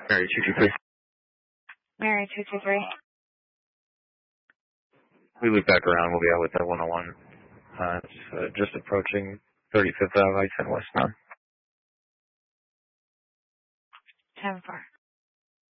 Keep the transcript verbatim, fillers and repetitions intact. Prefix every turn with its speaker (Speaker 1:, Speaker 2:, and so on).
Speaker 1: Mary two two three.
Speaker 2: Mary two two three.
Speaker 1: We loop back around. We'll be out with that one oh one. Uh, it's uh, just approaching thirty-fifth Ave, ten West now.
Speaker 2: ten four.